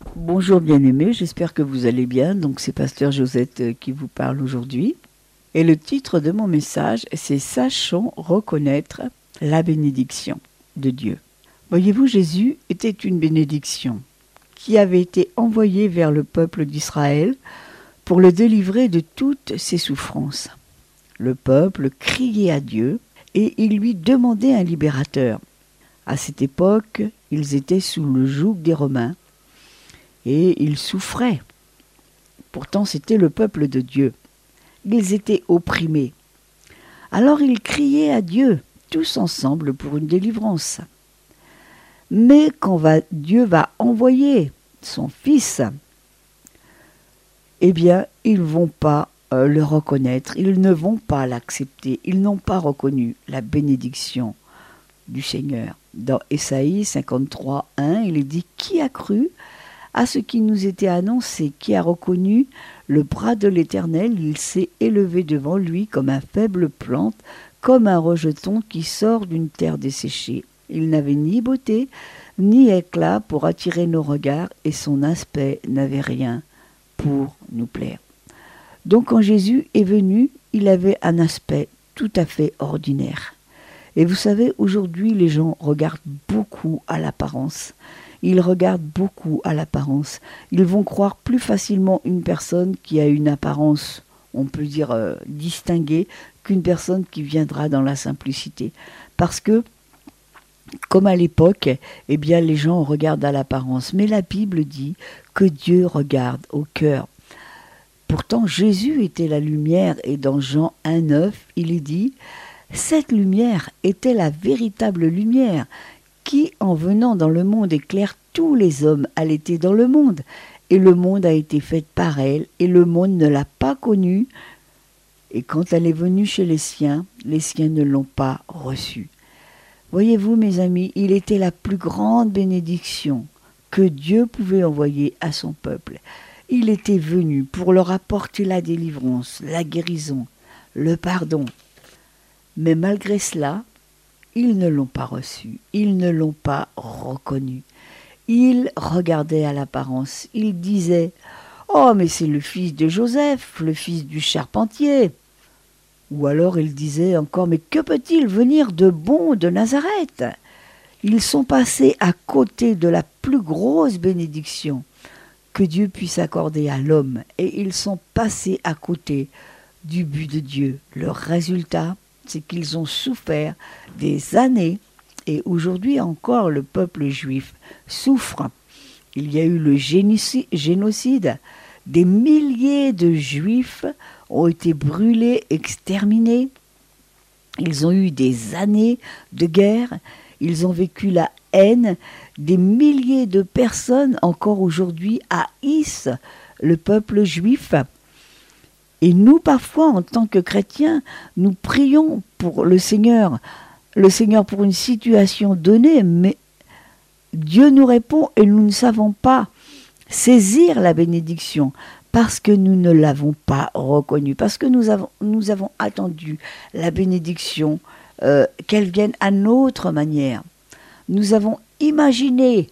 Bonjour bien-aimés, j'espère que vous allez bien. Donc c'est Pasteur Josette qui vous parle aujourd'hui. Et le titre de mon message, c'est Sachons reconnaître la bénédiction de Dieu. Voyez-vous, Jésus était une bénédiction qui avait été envoyée vers le peuple d'Israël pour le délivrer de toutes ses souffrances. Le peuple criait à Dieu et il lui demandait un libérateur. À cette époque, ils étaient sous le joug des Romains. Et ils souffraient. Pourtant, c'était le peuple de Dieu. Ils étaient opprimés. Alors ils criaient à Dieu, tous ensemble, pour une délivrance. Mais quand Dieu va envoyer son Fils, eh bien, ils ne vont pas le reconnaître, ils ne vont pas l'accepter, ils n'ont pas reconnu la bénédiction du Seigneur. Dans Ésaïe 53, 1, il est dit « Qui a cru ?» à ce qui nous était annoncé, qui a reconnu le bras de l'Éternel, il s'est élevé devant lui comme un faible plante, comme un rejeton qui sort d'une terre desséchée. Il n'avait ni beauté, ni éclat pour attirer nos regards, et son aspect n'avait rien pour nous plaire. Donc quand Jésus est venu, il avait un aspect tout à fait ordinaire. Et vous savez, aujourd'hui, les gens regardent beaucoup à l'apparence. Ils regardent beaucoup à l'apparence. Ils vont croire plus facilement une personne qui a une apparence, on peut dire, distinguée, qu'une personne qui viendra dans la simplicité. Parce que, comme à l'époque, eh bien, les gens regardent à l'apparence. Mais la Bible dit que Dieu regarde au cœur. Pourtant, Jésus était la lumière, et dans Jean 1,9, il est dit « Cette lumière était la véritable lumière » qui, en venant dans le monde, éclaire tous les hommes. Elle était dans le monde, et le monde a été fait par elle, et le monde ne l'a pas connue. Et quand elle est venue chez les siens ne l'ont pas reçue. Voyez-vous, mes amis, il était la plus grande bénédiction que Dieu pouvait envoyer à son peuple. Il était venu pour leur apporter la délivrance, la guérison, le pardon. Mais malgré cela, ils ne l'ont pas reçu, ils ne l'ont pas reconnu. Ils regardaient à l'apparence, ils disaient « Oh, mais c'est le fils de Joseph, le fils du charpentier !» Ou alors ils disaient encore « Mais que peut-il venir de bon de Nazareth ?» Ils sont passés à côté de la plus grosse bénédiction que Dieu puisse accorder à l'homme, et ils sont passés à côté du but de Dieu. Le résultat, c'est qu'ils ont souffert des années, et aujourd'hui encore le peuple juif souffre. Il y a eu le génocide, des milliers de juifs ont été brûlés, exterminés. Ils ont eu des années de guerre, ils ont vécu la haine, des milliers de personnes encore aujourd'hui haïssent le peuple juif. Et nous, parfois, en tant que chrétiens, nous prions pour le Seigneur pour une situation donnée, mais Dieu nous répond et nous ne savons pas saisir la bénédiction parce que nous ne l'avons pas reconnue, parce que nous avons attendu la bénédiction, qu'elle vienne à notre manière. Nous avons imaginé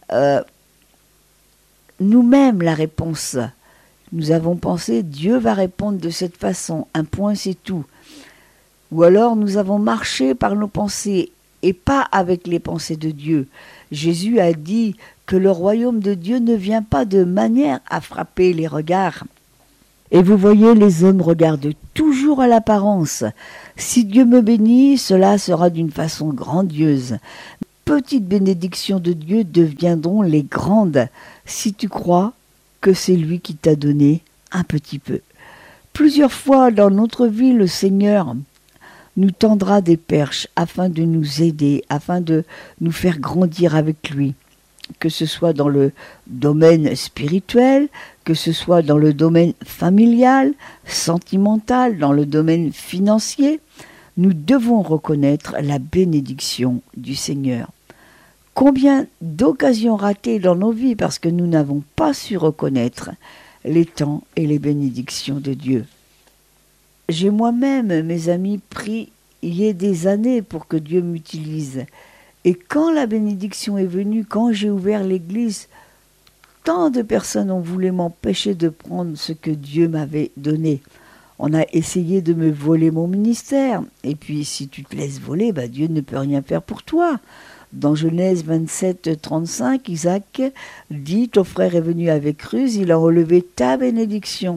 nous-mêmes la réponse. Nous avons pensé, Dieu va répondre de cette façon, un point c'est tout. Ou alors nous avons marché par nos pensées et pas avec les pensées de Dieu. Jésus a dit que le royaume de Dieu ne vient pas de manière à frapper les regards. Et vous voyez, les hommes regardent toujours à l'apparence. Si Dieu me bénit, cela sera d'une façon grandiose. Petites bénédictions de Dieu deviendront les grandes si tu crois que c'est lui qui t'a donné un petit peu. Plusieurs fois dans notre vie, le Seigneur nous tendra des perches afin de nous aider, afin de nous faire grandir avec lui. Que ce soit dans le domaine spirituel, que ce soit dans le domaine familial, sentimental, dans le domaine financier, nous devons reconnaître la bénédiction du Seigneur. Combien d'occasions ratées dans nos vies parce que nous n'avons pas su reconnaître les temps et les bénédictions de Dieu. J'ai moi-même, mes amis, prié des années pour que Dieu m'utilise. Et quand la bénédiction est venue, quand j'ai ouvert l'église, Tant de personnes ont voulu m'empêcher de prendre ce que Dieu m'avait donné. On a essayé de me voler mon ministère. Et puis, si tu te laisses voler, Dieu ne peut rien faire pour toi. Dans Genèse 27, 35, Isaac dit, ton frère est venu avec ruse, il a enlevé ta bénédiction.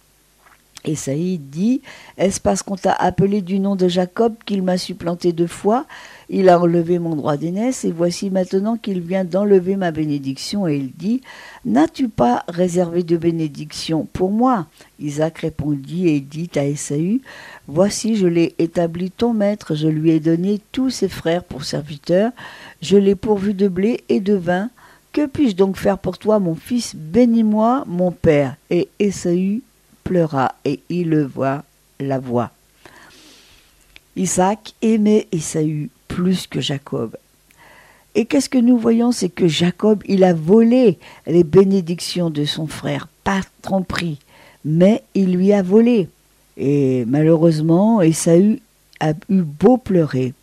Esaïe dit, est-ce parce qu'on t'a appelé du nom de Jacob qu'il m'a supplanté 2 fois? Il a enlevé mon droit d'aînesse et voici maintenant qu'il vient d'enlever ma bénédiction. Et il dit, n'as-tu pas réservé de bénédiction pour moi? Isaac répondit et dit à Esaü, voici je l'ai établi ton maître, je lui ai donné tous ses frères pour serviteurs, je l'ai pourvu de blé et de vin. Que puis-je donc faire pour toi, mon fils? Bénis-moi, mon père. Et Esaü pleura et il la voix. Isaac aimait Esaü plus que Jacob. Et qu'est-ce que nous voyons? C'est que Jacob, il a volé les bénédictions de son frère, pas tromperie, mais il lui a volé. Et malheureusement, Esaü a eu beau pleurer.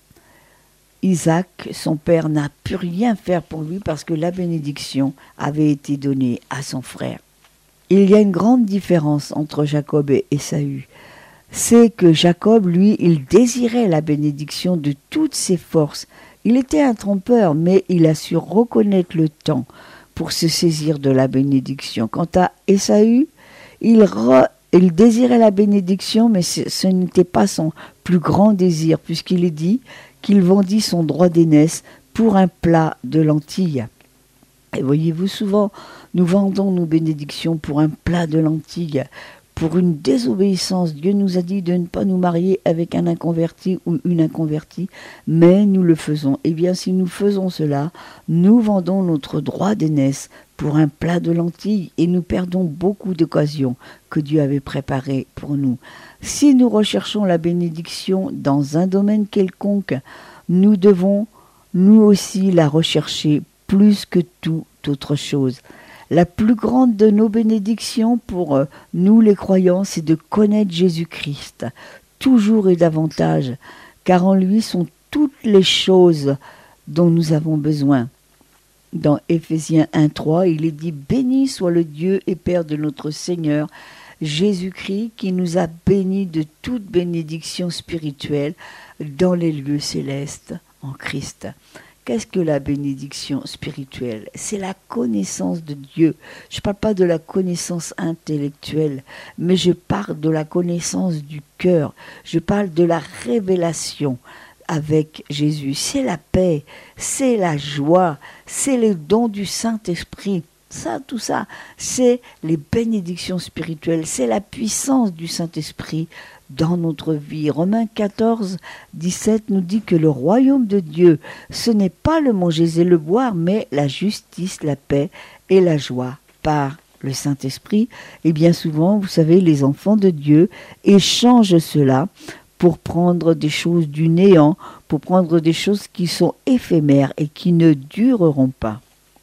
Isaac, son père, n'a pu rien faire pour lui parce que la bénédiction avait été donnée à son frère. Il y a une grande différence entre Jacob et Esaü. C'est que Jacob, lui, il désirait la bénédiction de toutes ses forces. Il était un trompeur, mais il a su reconnaître le temps pour se saisir de la bénédiction. Quant à Esaü, il désirait la bénédiction, mais ce n'était pas son plus grand désir, puisqu'il est dit qu'il vendit son droit d'aînesse pour un plat de lentilles. Et voyez-vous, souvent, nous vendons nos bénédictions pour un plat de lentilles, pour une désobéissance. Dieu nous a dit de ne pas nous marier avec un inconverti ou une inconvertie, mais nous le faisons. Eh bien, si nous faisons cela, nous vendons notre droit d'aînesse pour un plat de lentilles et nous perdons beaucoup d'occasions que Dieu avait préparées pour nous. Si nous recherchons la bénédiction dans un domaine quelconque, nous devons, nous aussi, la rechercher plus que toute autre chose. La plus grande de nos bénédictions pour nous les croyants, c'est de connaître Jésus-Christ, toujours et davantage, car en lui sont toutes les choses dont nous avons besoin. Dans Éphésiens 1:3, il est dit « Béni soit le Dieu et Père de notre Seigneur, Jésus-Christ, qui nous a bénis de toute bénédiction spirituelle dans les lieux célestes en Christ. » Qu'est-ce que la bénédiction spirituelle? C'est la connaissance de Dieu. Je ne parle pas de la connaissance intellectuelle, mais je parle de la connaissance du cœur. Je parle de la révélation avec Jésus. C'est la paix, c'est la joie, c'est les dons du Saint-Esprit. Ça, tout ça, c'est les bénédictions spirituelles, c'est la puissance du Saint-Esprit dans notre vie. Romains 14, 17 nous dit que le royaume de Dieu, ce n'est pas le manger et le boire, mais la justice, la paix et la joie par le Saint-Esprit. Et bien souvent, vous savez, les enfants de Dieu échangent cela pour prendre des choses du néant, pour prendre des choses qui sont éphémères et qui ne dureront pas.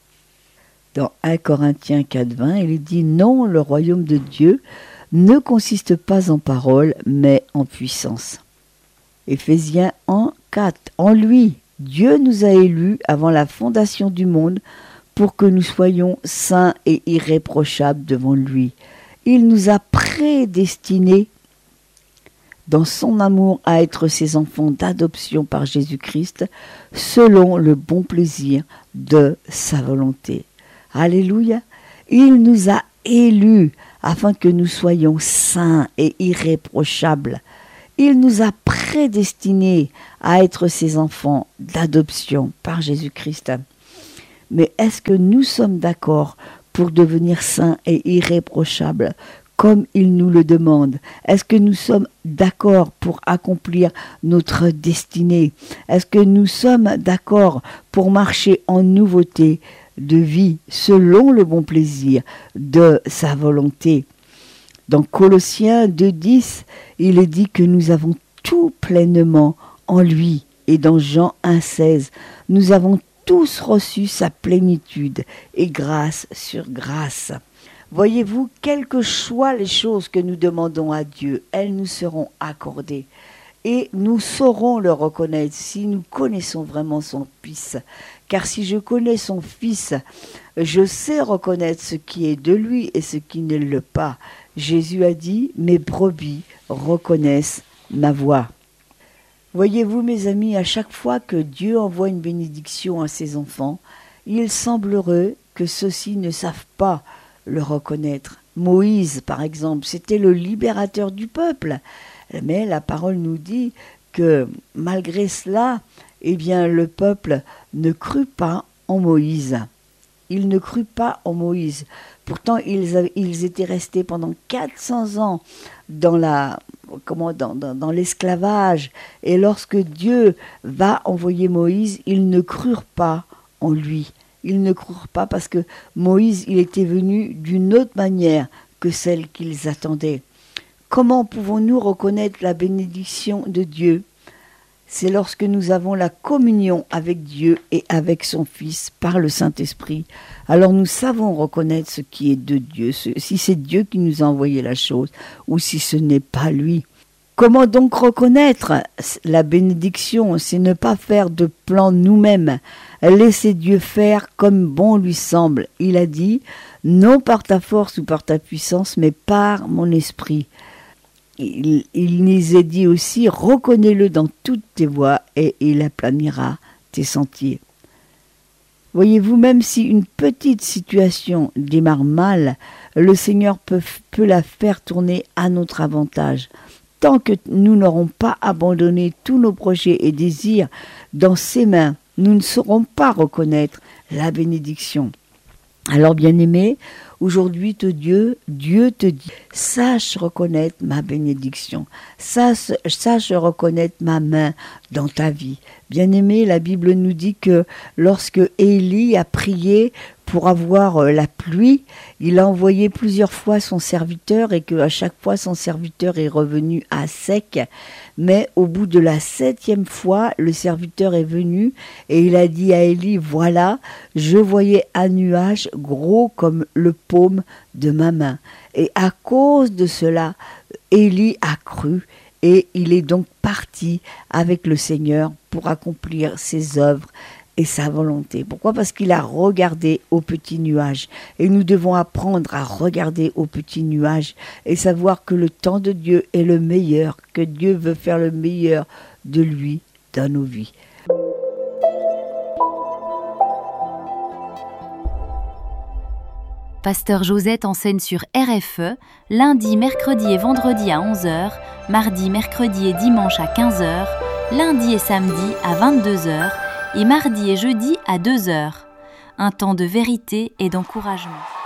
Dans 1 Corinthiens 4,20, il est dit « Non, le royaume de Dieu ne consiste pas en paroles, mais en puissance. » Éphésiens 1,4 « En lui, Dieu nous a élus avant la fondation du monde pour que nous soyons saints et irréprochables devant lui. Il nous a prédestinés dans son amour à être ses enfants d'adoption par Jésus-Christ, selon le bon plaisir de sa volonté. » Alléluia. Il nous a élus afin que nous soyons saints et irréprochables. Il nous a prédestinés à être ses enfants d'adoption par Jésus-Christ. Mais est-ce que nous sommes d'accord pour devenir saints et irréprochables comme il nous le demande? Est-ce que nous sommes d'accord pour accomplir notre destinée? Est-ce que nous sommes d'accord pour marcher en nouveauté de vie selon le bon plaisir de sa volonté? Dans Colossiens 2,10, il est dit que nous avons tout pleinement en lui. Et dans Jean 1,16, nous avons tous reçu sa plénitude et grâce sur grâce. Voyez-vous, quelles que soient les choses que nous demandons à Dieu, elles nous seront accordées. Et nous saurons le reconnaître si nous connaissons vraiment son Fils. Car si je connais son Fils, je sais reconnaître ce qui est de lui et ce qui ne l'est pas. Jésus a dit, mes brebis reconnaissent ma voix. Voyez-vous, mes amis, à chaque fois que Dieu envoie une bénédiction à ses enfants, il semblerait que ceux-ci ne savent pas le reconnaître. Moïse, par exemple, c'était le libérateur du peuple. Mais la parole nous dit que malgré cela, eh bien, le peuple ne crut pas en Moïse. Il ne crut pas en Moïse. Pourtant, ils étaient restés pendant 400 ans dans l'esclavage. Et lorsque Dieu va envoyer Moïse, ils ne crurent pas en lui. Ils ne crurent pas parce que Moïse, il était venu d'une autre manière que celle qu'ils attendaient. Comment pouvons-nous reconnaître la bénédiction de Dieu ? C'est lorsque nous avons la communion avec Dieu et avec son Fils par le Saint-Esprit. Alors nous savons reconnaître ce qui est de Dieu, si c'est Dieu qui nous a envoyé la chose ou si ce n'est pas lui. Comment donc reconnaître la bénédiction ? C'est ne pas faire de plan nous-mêmes. Laisser Dieu faire comme bon lui semble. Il a dit, non par ta force ou par ta puissance, mais par mon esprit. Il nous est dit aussi, reconnais-le dans toutes tes voies et il aplanira tes sentiers. Voyez-vous, même si une petite situation démarre mal, le Seigneur peut la faire tourner à notre avantage. Tant que nous n'aurons pas abandonné tous nos projets et désirs dans ses mains, nous ne saurons pas reconnaître la bénédiction. Alors, bien-aimé, aujourd'hui, Dieu te dit, sache reconnaître ma bénédiction, sache reconnaître ma main dans ta vie. Bien-aimé, la Bible nous dit que lorsque Élie a prié pour avoir la pluie, il a envoyé plusieurs fois son serviteur et qu'à chaque fois son serviteur est revenu à sec. Mais au bout de la 7e fois, le serviteur est venu et il a dit à Élie, voilà, je voyais un nuage gros comme le paume de ma main. Et à cause de cela, Élie a cru et il est donc parti avec le Seigneur pour accomplir ses œuvres et sa volonté. Pourquoi ? Parce qu'il a regardé au petit nuage. Et nous devons apprendre à regarder au petit nuage et savoir que le temps de Dieu est le meilleur, que Dieu veut faire le meilleur de lui dans nos vies. Pasteur Josette enseigne sur RFE, lundi, mercredi et vendredi à 11h, mardi, mercredi et dimanche à 15h, lundi et samedi à 22h, et mardi et jeudi à 2h. Un temps de vérité et d'encouragement.